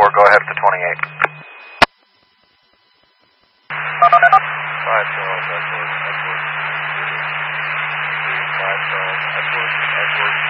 go ahead at the 28. 5 Charles, Edward, Edward, 5 Charles, Edward, Edward,